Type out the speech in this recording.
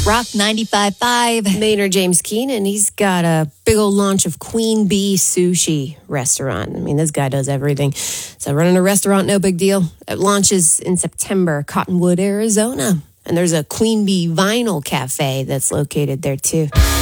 Rock 95.5. Maynard James Keenan, he's got a big old launch of Queen Bee Sushi restaurant. I mean, this guy does everything. So running a restaurant, no big deal. It launches in September, Cottonwood, Arizona. And there's a Queen Bee Vinyl Cafe that's located there too.